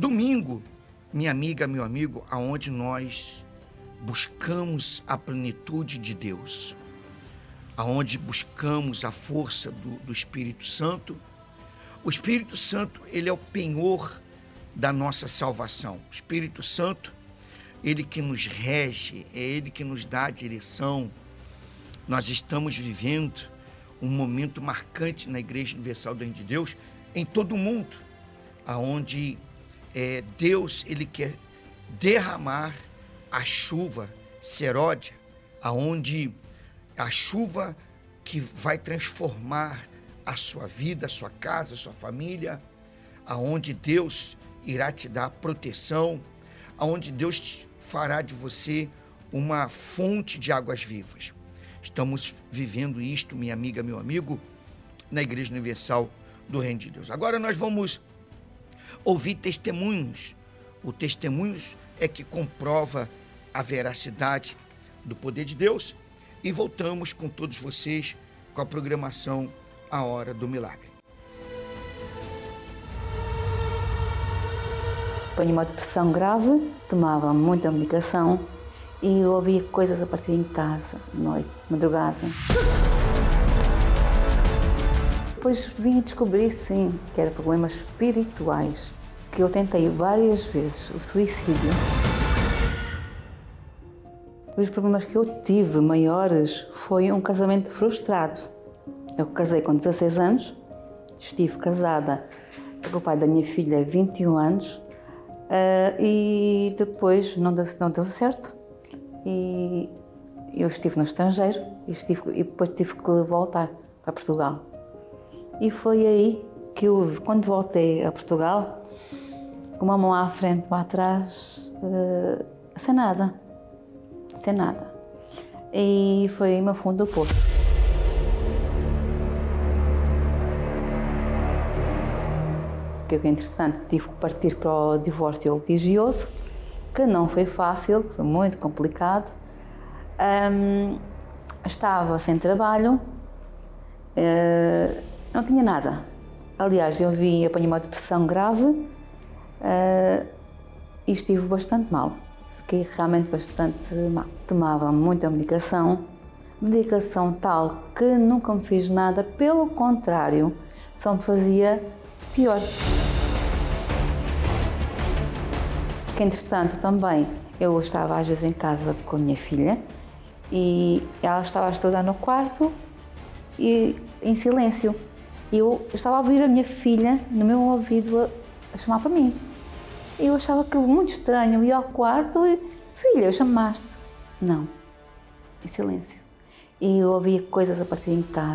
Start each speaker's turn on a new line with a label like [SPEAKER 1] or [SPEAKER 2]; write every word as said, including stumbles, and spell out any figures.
[SPEAKER 1] Domingo, minha amiga, meu amigo, aonde nós buscamos a plenitude de Deus, aonde buscamos a força do, do Espírito Santo. O Espírito Santo, ele é o penhor da nossa salvação. O Espírito Santo, ele que nos rege, é ele que nos dá a direção. Nós estamos vivendo um momento marcante na Igreja Universal do Reino de Deus, em todo o mundo, aonde é, Deus, ele quer derramar a chuva seródia, aonde a chuva que vai transformar a sua vida, a sua casa, a sua família, aonde Deus irá te dar proteção, aonde Deus fará de você uma fonte de águas vivas. Estamos vivendo isto, minha amiga, meu amigo, na Igreja Universal do Reino de Deus. Agora nós vamos ouvir testemunhos. O testemunho é que comprova a veracidade do poder de Deus. E voltamos com todos vocês com a programação A Hora do Milagre.
[SPEAKER 2] Tenho uma depressão grave, tomava muita medicação e eu ouvia coisas a partir de casa, de noite, de madrugada. Depois vim a descobrir, sim, que eram problemas espirituais, que eu tentei várias vezes o suicídio. Os problemas que eu tive maiores foi um casamento frustrado. Eu casei com dezasseis anos, estive casada com o pai da minha filha vinte e um anos uh, e depois não deu, não deu certo e eu estive no estrangeiro e, estive, e depois tive que voltar para Portugal. E foi aí que eu, quando voltei a Portugal, com uma mão à frente, uma atrás, uh, sem nada. Sem nada. E foi no fundo do poço. Que eu, entretanto, tive que partir para o divórcio litigioso, que não foi fácil, foi muito complicado. Um, estava sem trabalho, uh, não tinha nada. Aliás, eu vim, apanhei uma depressão grave uh, e estive bastante mal. Fiquei realmente bastante mal. Tomava muita medicação, medicação tal que nunca me fez nada, pelo contrário, só me fazia pior. Que, entretanto, também eu estava às vezes em casa com a minha filha e ela estava a estudar no quarto e em silêncio. E eu estava a ouvir a minha filha no meu ouvido a, a chamar para mim. Eu achava aquilo muito estranho, eu ia ao quarto e, filha, chamaste? Não, em silêncio. E eu ouvia coisas a partir de casa.